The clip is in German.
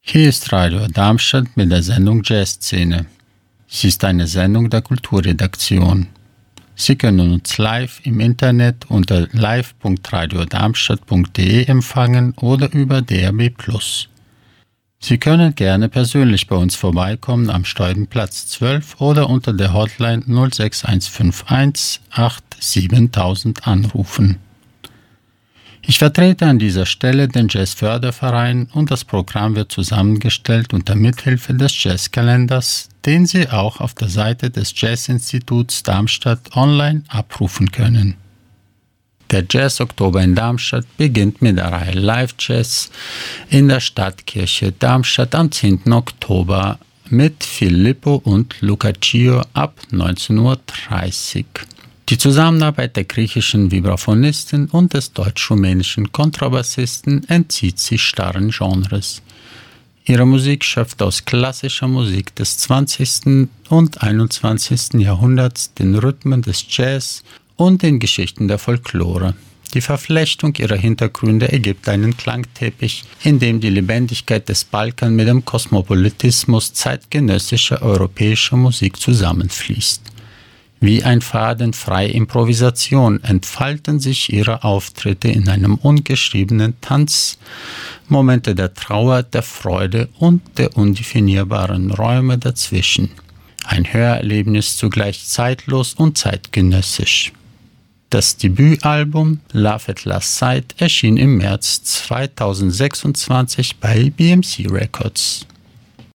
Hier ist Radio Darmstadt mit der Sendung Jazzszene. Sie ist eine Sendung der Kulturredaktion. Sie können uns live im Internet unter live.radiodarmstadt.de empfangen oder über DAB+. Sie können gerne persönlich bei uns vorbeikommen am Steubenplatz 12 oder unter der Hotline 06151 87000 anrufen. Ich vertrete an dieser Stelle den Jazzförderverein und das Programm wird zusammengestellt unter Mithilfe des Jazzkalenders, den Sie auch auf der Seite des Jazzinstituts Darmstadt online abrufen können. Der Jazz-Oktober in Darmstadt beginnt mit der Reihe Live Jazz in der Stadtkirche Darmstadt am 10. Oktober mit Filippo und Lucaccio ab 19:30 Uhr. Die Zusammenarbeit der griechischen Vibraphonistin und des deutsch-rumänischen Kontrabassisten entzieht sich starren Genres. Ihre Musik schöpft aus klassischer Musik des 20. und 21. Jahrhunderts, den Rhythmen des Jazz und den Geschichten der Folklore. Die Verflechtung ihrer Hintergründe ergibt einen Klangteppich, in dem die Lebendigkeit des Balkan mit dem Kosmopolitismus zeitgenössischer europäischer Musik zusammenfließt. Wie ein Faden freie Improvisation entfalten sich ihre Auftritte in einem ungeschriebenen Tanz, Momente der Trauer, der Freude und der undefinierbaren Räume dazwischen. Ein Hörerlebnis zugleich zeitlos und zeitgenössisch. Das Debütalbum Love at Last Sight erschien im März 2026 bei BMC Records.